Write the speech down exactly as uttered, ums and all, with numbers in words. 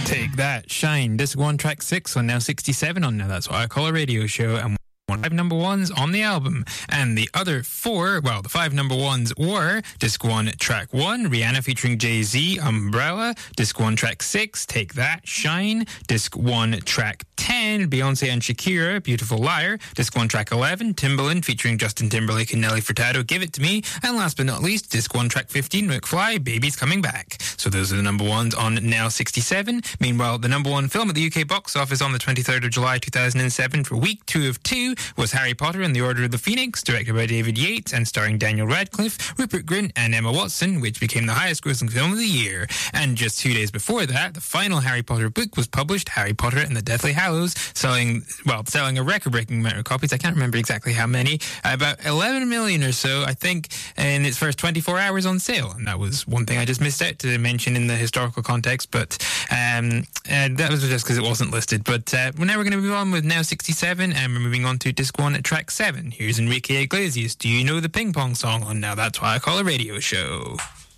Take That, Shine, Disc one, Track six on Now sixty-seven on Now That's What I Call a Radio Show, and one five number ones on the album. And the other four, well, the five number ones were Disc one, Track one, Rihanna featuring Jay-Z, Umbrella. Disc one, Track six, Take That, Shine. Disc one, Track ten, Beyonce and Shakira, Beautiful Liar. Disc one, Track eleven, Timbaland featuring Justin Timberlake and Nelly Furtado, Give It To Me. And last but not least, Disc one, Track fifteen, McFly, Baby's Coming Back. So those are the number ones on Now sixty-seven. Meanwhile, the number one film at the U K box office on the twenty-third of July two thousand seven for week two of two was Harry Potter and the Order of the Phoenix, directed by David Yates and starring Daniel Radcliffe, Rupert Grint and Emma Watson, which became the highest grossing film of the year. And just two days before that, the final Harry Potter book was published, Harry Potter and the Deathly Hallows, selling, well, selling a record-breaking amount of copies. I can't remember exactly how many, about eleven million or so, I think, in its first twenty-four hours on sale. And that was one thing I just missed out to mention in the historical context, but um, uh, that was just because it wasn't listed. But uh, now we're going to move on with Now sixty-seven, and we're moving on to Disc one at Track seven. Here's Enrique Iglesias, Do You Know the Ping Pong Song on Now That's Why I Call a Radio Show.